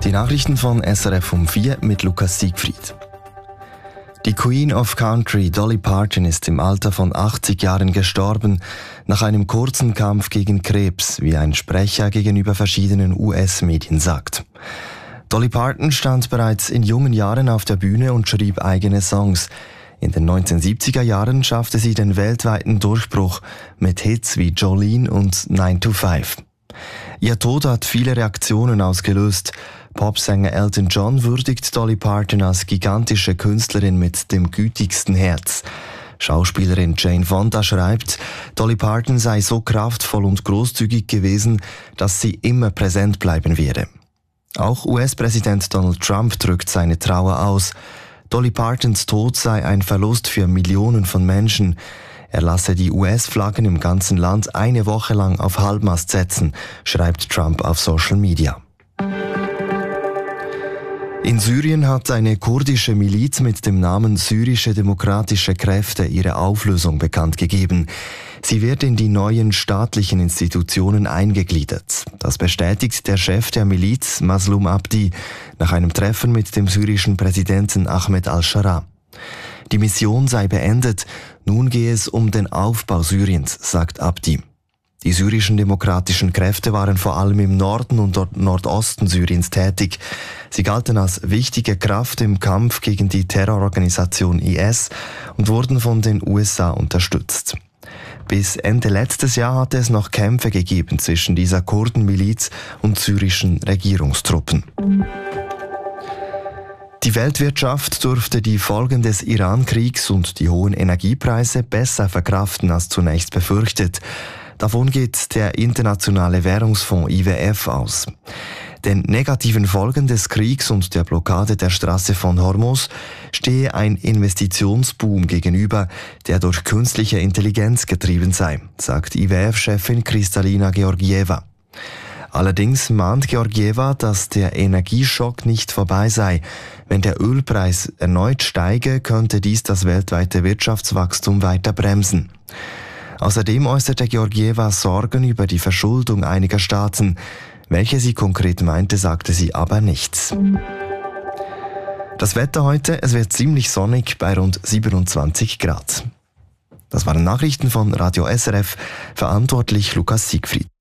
Die Nachrichten von SRF um 4 mit Lukas Siegfried. Die Queen of Country Dolly Parton ist im Alter von 80 Jahren gestorben, nach einem kurzen Kampf gegen Krebs, wie ein Sprecher gegenüber verschiedenen US-Medien sagt. Dolly Parton stand bereits in jungen Jahren auf der Bühne und schrieb eigene Songs. In den 1970er Jahren schaffte sie den weltweiten Durchbruch mit Hits wie Jolene und 9 to 5. Ihr Tod hat viele Reaktionen ausgelöst. Popsänger Elton John würdigt Dolly Parton als gigantische Künstlerin mit dem gütigsten Herz. Schauspielerin Jane Fonda schreibt, Dolly Parton sei so kraftvoll und großzügig gewesen, dass sie immer präsent bleiben werde. Auch US-Präsident Donald Trump drückt seine Trauer aus. Dolly Partons Tod sei ein Verlust für Millionen von Menschen. Er lasse die US-Flaggen im ganzen Land eine Woche lang auf Halbmast setzen, schreibt Trump auf Social Media. In Syrien hat eine kurdische Miliz mit dem Namen Syrische Demokratische Kräfte ihre Auflösung bekannt gegeben. Sie wird in die neuen staatlichen Institutionen eingegliedert. Das bestätigt der Chef der Miliz, Maslum Abdi, nach einem Treffen mit dem syrischen Präsidenten Ahmed al-Shara. Die Mission sei beendet, nun gehe es um den Aufbau Syriens, sagt Abdi. Die syrischen demokratischen Kräfte waren vor allem im Norden und Nordosten Syriens tätig. Sie galten als wichtige Kraft im Kampf gegen die Terrororganisation IS und wurden von den USA unterstützt. Bis Ende letztes Jahr hatte es noch Kämpfe gegeben zwischen dieser Kurdenmiliz und syrischen Regierungstruppen. Die Weltwirtschaft dürfte die Folgen des Iran-Kriegs und die hohen Energiepreise besser verkraften als zunächst befürchtet. Davon geht der Internationale Währungsfonds IWF aus. Den negativen Folgen des Kriegs und der Blockade der Straße von Hormuz stehe ein Investitionsboom gegenüber, der durch künstliche Intelligenz getrieben sei, sagt IWF-Chefin Kristalina Georgieva. Allerdings mahnt Georgieva, dass der Energieschock nicht vorbei sei. Wenn der Ölpreis erneut steige, könnte dies das weltweite Wirtschaftswachstum weiter bremsen. Außerdem äußerte Georgieva Sorgen über die Verschuldung einiger Staaten. Welche sie konkret meinte, sagte sie aber nicht. Das Wetter heute, es wird ziemlich sonnig bei rund 27 Grad. Das waren Nachrichten von Radio SRF, verantwortlich Lukas Siegfried.